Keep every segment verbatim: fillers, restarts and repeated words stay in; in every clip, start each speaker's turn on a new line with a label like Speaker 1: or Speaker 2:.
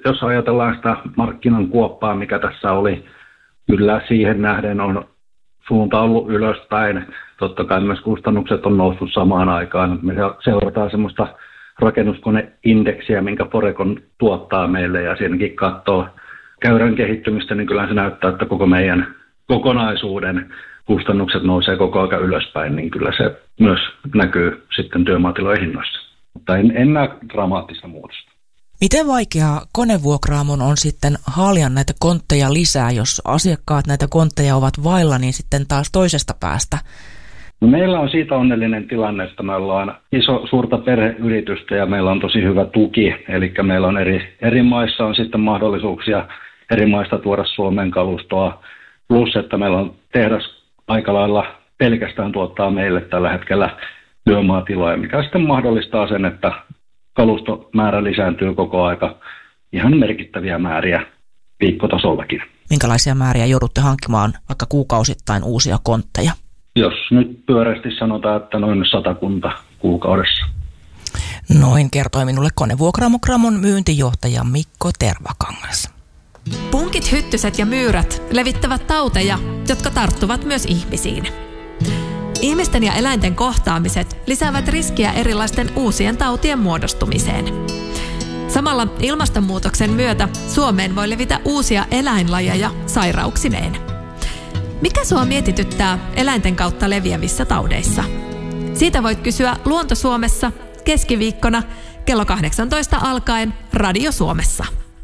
Speaker 1: jos ajatellaan sitä markkinan kuoppaa, mikä tässä oli, kyllä siihen nähden on suunta ollut ylöspäin. Totta kai myös kustannukset on noussut samaan aikaan. Me seurataan semmoista rakennuskoneindeksiä, minkä Forecon tuottaa meille, ja siinäkin katsoo käyrän kehittymistä, niin kyllä se näyttää, että koko meidän kokonaisuuden kustannukset nousee koko ajan ylöspäin, niin kyllä se myös näkyy sitten työmaatilojen hinnoissa. Mutta en, en näe dramaattista muutosta.
Speaker 2: Miten vaikeaa konevuokraamon on sitten haalia näitä kontteja lisää, jos asiakkaat näitä kontteja ovat vailla, niin sitten taas toisesta päästä?
Speaker 1: No meillä on siitä onnellinen tilanne, että me ollaan iso, suurta perheyritystä ja meillä on tosi hyvä tuki. Eli meillä on eri, eri maissa on sitten mahdollisuuksia eri maista tuoda Suomen kalustoa. Plus, että meillä on tehdas aika lailla pelkästään tuottaa meille tällä hetkellä työmaatiloja, mikä sitten mahdollistaa sen, että kalustomäärä lisääntyy koko aika ihan merkittäviä määriä viikkotasollakin.
Speaker 2: Minkälaisia määriä joudutte hankkimaan vaikka kuukausittain uusia kontteja?
Speaker 1: Jos nyt pyöreästi sanotaan, että noin satakunta kuukaudessa.
Speaker 2: Noin kertoi minulle Konevuokraamo-Gramon myyntijohtaja Mikko Tervakangas.
Speaker 3: Punkit, hyttyset ja myyrät levittävät tauteja, jotka tarttuvat myös ihmisiin. Ihmisten ja eläinten kohtaamiset lisäävät riskiä erilaisten uusien tautien muodostumiseen. Samalla ilmastonmuutoksen myötä Suomeen voi levitä uusia eläinlajeja sairauksineen. Mikä sua mietityttää eläinten kautta leviävissä taudeissa? Siitä voit kysyä Luonto Suomessa keskiviikkona kello kahdeksantoista alkaen Radio Suomessa.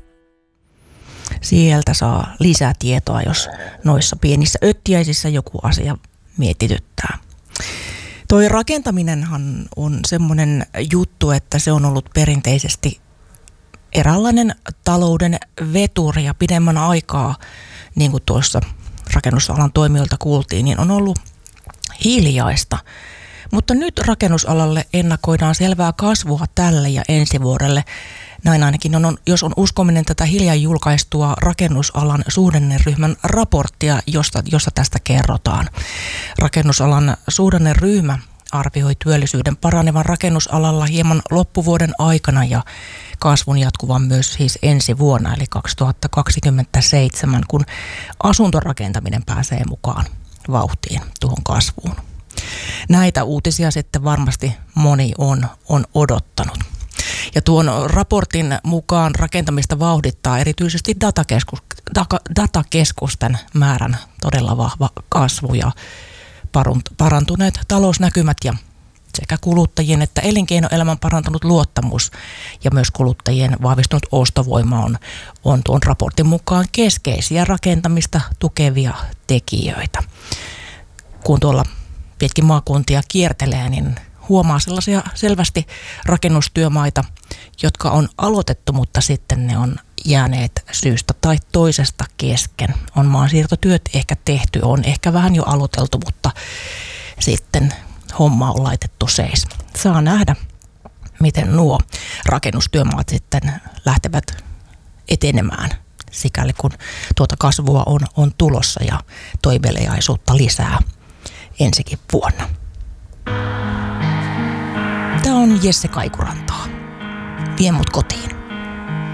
Speaker 2: Sieltä saa lisää tietoa, jos noissa pienissä öttiäisissä joku asia mietityttää. Toi rakentaminenhan on semmoinen juttu, että se on ollut perinteisesti eräänlainen talouden veturi ja pidemmän aikaa, niin kuin tuossa rakennusalan toimijoilta kuultiin, niin on ollut hiljaista. Mutta nyt rakennusalalle ennakoidaan selvää kasvua tälle ja ensi vuodelle. Näin ainakin on, jos on uskominen tätä hiljan julkaistua rakennusalan suhdanneryhmän raporttia, josta, josta tästä kerrotaan. Rakennusalan suhdanneryhmä arvioi työllisyyden paranevan rakennusalalla hieman loppuvuoden aikana ja kasvun jatkuvan myös siis ensi vuonna, eli kaksituhattakaksikymmentäseitsemän, kun asuntorakentaminen pääsee mukaan vauhtiin tuohon kasvuun. Näitä uutisia sitten varmasti moni on, on odottanut. Ja tuon raportin mukaan rakentamista vauhdittaa erityisesti datakeskus, datakeskusten määrän todella vahva kasvu ja parantuneet talousnäkymät ja sekä kuluttajien että elinkeinoelämän parantunut luottamus ja myös kuluttajien vahvistunut ostovoima on, on tuon raportin mukaan keskeisiä rakentamista tukevia tekijöitä. Kun tuolla pitkin maakuntia kiertelee, niin huomaa sellaisia selvästi rakennustyömaita, jotka on aloitettu, mutta sitten ne on jääneet syystä tai toisesta kesken. On maansiirtotyöt ehkä tehty, on ehkä vähän jo aloiteltu, mutta sitten homma on laitettu seis. Saa nähdä, miten nuo rakennustyömaat sitten lähtevät etenemään, sikäli kun tuota kasvua on, on tulossa ja toimeliaisuutta lisää ensikin vuonna. Tämä on Jesse Kaikurantaa. Vie mut kotiin.